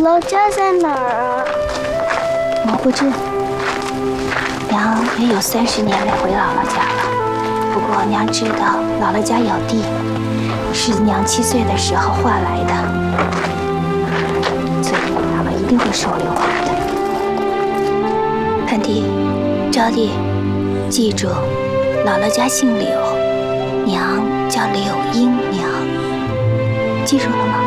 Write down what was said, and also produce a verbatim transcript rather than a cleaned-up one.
姥家在哪儿啊？ 蘑菇镇。娘也有三十年没回姥姥家了。不过娘知道姥姥家有地，是娘七岁的时候换来的，所以姥姥一定会收留我的。盼弟、招娣，记住，姥姥家姓柳，娘叫柳英娘，记住了吗？